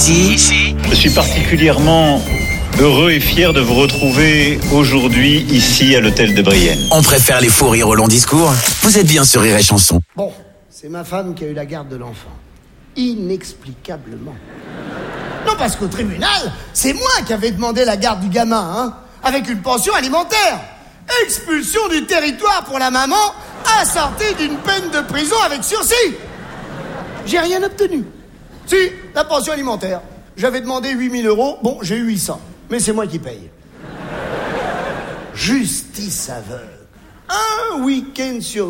Ici, Je suis particulièrement heureux et fier de vous retrouver aujourd'hui ici à l'hôtel de Brienne. on préfère les faux rires au long discours. Vous êtes bien sur Rire et Chanson. Bon, c'est ma femme qui a eu la garde de l'enfant. Inexplicablement. Non, parce qu'au tribunal, c'est moi qui avais demandé la garde du gamin, hein, avec une pension alimentaire. Expulsion du territoire pour la maman, assortie d'une peine de prison avec sursis. J'ai rien obtenu. Si, la pension alimentaire. J'avais demandé 8 000 €, bon, j'ai eu 800. Mais c'est moi qui paye. Justice aveugle. Un week-end sur